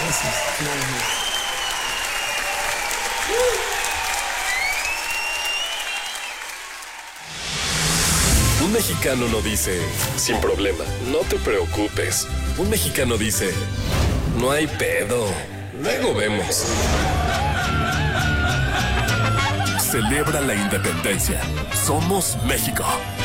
Gracias. Un mexicano no dice, sin problema, no te preocupes. Un mexicano dice, no hay pedo, luego vemos. Celebra la independencia. Somos México.